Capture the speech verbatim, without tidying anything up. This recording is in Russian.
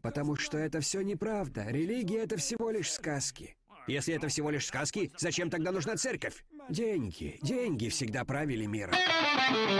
Потому что это все неправда. Религия — это всего лишь сказки. Если это всего лишь сказки, зачем тогда нужна церковь? Деньги, деньги всегда правили миром.